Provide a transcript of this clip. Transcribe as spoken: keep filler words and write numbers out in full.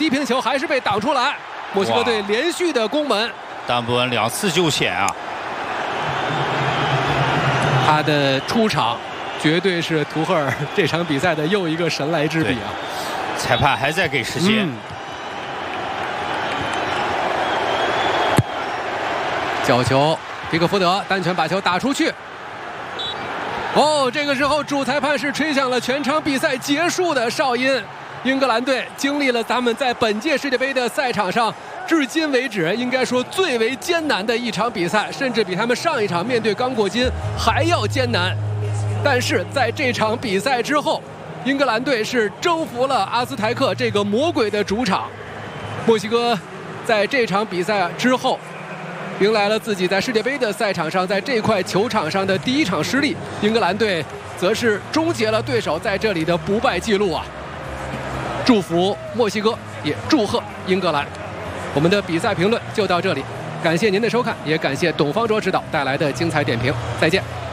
低平球还是被挡出来，墨西哥队连续的攻门， 但不稳两次救险啊！ 他的出场绝对是图赫尔这场比赛的又一个神来之笔啊！ 裁判还在给时间。嗯、 角球，皮克福德单拳把球打出去。哦，这个时候主裁判是吹响了全场比赛结束的哨音。英格兰队经历了咱们在本届世界杯的赛场上至今为止应该说最为艰难的一场比赛，甚至比他们上一场面对刚果金还要艰难。但是在这场比赛之后，英格兰队是征服了阿兹台克这个魔鬼的主场。墨西哥在这场比赛之后迎来了自己在世界杯的赛场上在这块球场上的第一场失利，英格兰队则是终结了对手在这里的不败记录啊！祝福墨西哥，也祝贺英格兰。我们的比赛评论就到这里，感谢您的收看，也感谢董方卓指导带来的精彩点评，再见。